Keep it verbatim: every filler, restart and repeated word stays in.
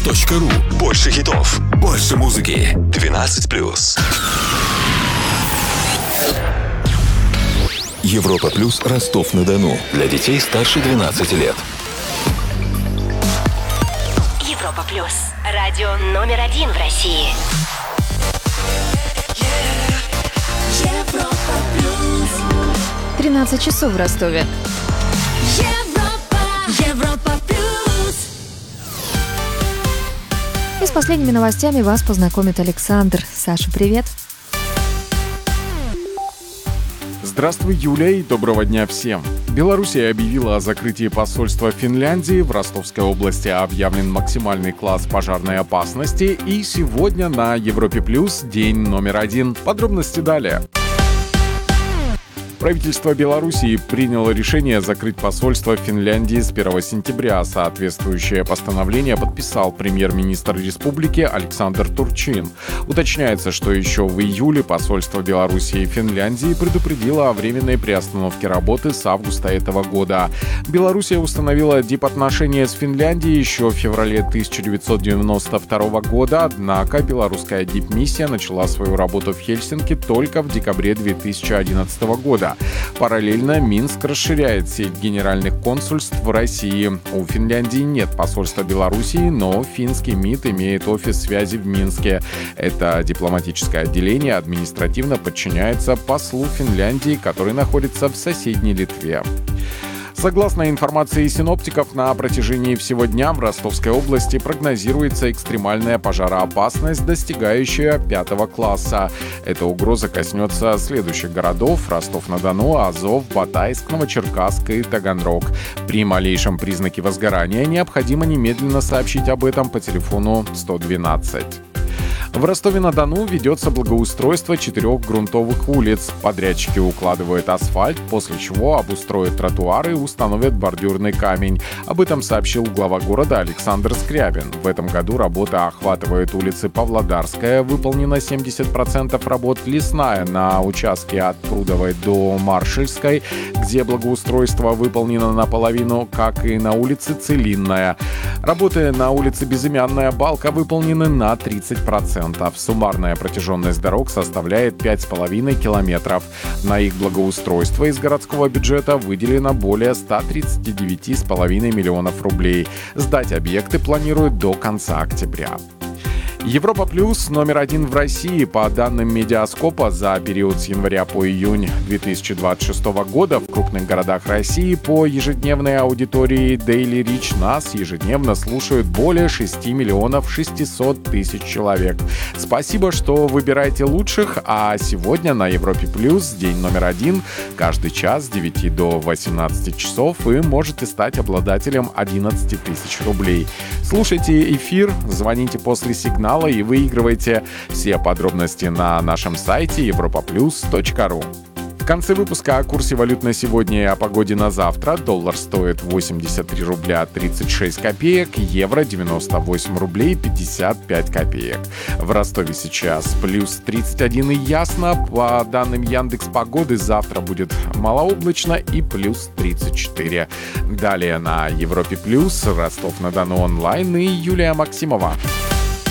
точка ру. Больше хитов, больше музыки. двенадцать плюс. Европа плюс Ростов-на-Дону. Для детей старше двенадцати лет. Европа плюс. Радио номер один в России. Европа плюс. тринадцать часов в Ростове. Европа, Европа плюс. И с последними новостями вас познакомит Александр. Саша, привет. Здравствуй, Юля, и доброго дня всем. Белоруссия объявила о закрытии посольства Финляндии. В Ростовской области объявлен максимальный класс пожарной опасности. И сегодня на Европе Плюс день номер один. Подробности далее. Правительство Белоруссии приняло решение закрыть посольство Финляндии с первого сентября. Соответствующее постановление подписал премьер-министр республики Александр Турчин. Уточняется, что еще в июле посольство Белоруссии и Финляндии предупредило о временной приостановке работы с августа этого года. Белоруссия установила дипотношения с Финляндией еще в феврале тысяча девятьсот девяносто второго года, однако белорусская дипмиссия начала свою работу в Хельсинки только в декабре две тысячи одиннадцатого года. Параллельно Минск расширяет сеть генеральных консульств в России. У Финляндии нет посольства Белоруссии, но финский МИД имеет офис связи в Минске. Это дипломатическое отделение административно подчиняется послу Финляндии, который находится в соседней Литве. Согласно информации синоптиков, на протяжении всего дня в Ростовской области прогнозируется экстремальная пожароопасность, достигающая пятого класса. Эта угроза коснется следующих городов: Ростов-на-Дону, Азов, Батайск, Новочеркасск и Таганрог. При малейшем признаке возгорания необходимо немедленно сообщить об этом по телефону сто двенадцать. В Ростове-на-Дону ведется благоустройство четырех грунтовых улиц. Подрядчики укладывают асфальт, после чего обустроят тротуары и установят бордюрный камень. Об этом сообщил глава города Александр Скрябин. В этом году работа охватывает улицы Павлодарская, выполнено семьдесят процентов работ, Лесная на участке от Прудовой до Маршальской, где благоустройство выполнено наполовину, как и на улице Целинная. Работы на улице Безымянная Балка выполнены на тридцать процентов. Суммарная протяженность дорог составляет пять с половиной километров. На их благоустройство из городского бюджета выделено более ста тридцати девяти с половиной миллионов рублей. Сдать объекты планируют до конца октября. Европа Плюс номер один в России. По данным Медиаскопа, за период с января по июнь две тысячи двадцать шестого года в крупных городах России по ежедневной аудитории Daily Reach нас ежедневно слушают более шести миллионов шестисот тысяч человек. Спасибо, что выбираете лучших, а сегодня на Европе Плюс день номер один. Каждый час с девяти до восемнадцати часов вы можете стать обладателем одиннадцати тысяч рублей. Слушайте эфир, звоните после сигнала и выигрывайте. Все подробности на нашем сайте европа плюс точка ру. В конце выпуска о курсе валют на сегодня и о погоде на завтра. Доллар стоит восемьдесят три рубля тридцать шесть копеек, евро девяносто восемь рублей пятьдесят пять копеек. В Ростове сейчас плюс тридцать один и ясно. По данным Яндекс.Погоды, завтра будет малооблачно и плюс тридцать четыре. Далее на Европе Плюс, Ростов-на-Дону онлайн и Юлия Максимова.